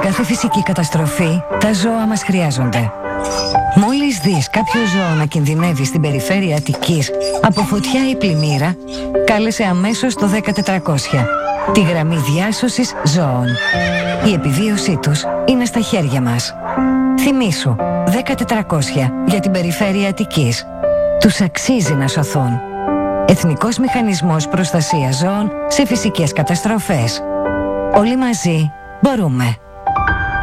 κάθε φυσική καταστροφή, τα ζώα μας χρειάζονται. Μόλις δεις κάποιο ζώο να κινδυνεύει στην περιφέρεια Αττικής από φωτιά ή πλημμύρα, κάλεσε αμέσως το 10400, τη γραμμή διάσωσης ζώων. Η επιβίωσή τους είναι στα χέρια μας. Θυμήσου, 10400 για την περιφέρεια Αττικής. Τους αξίζει να σωθούν. Εθνικός Μηχανισμός Προστασίας Ζώων σε φυσικές καταστροφές. Όλοι μαζί μπορούμε.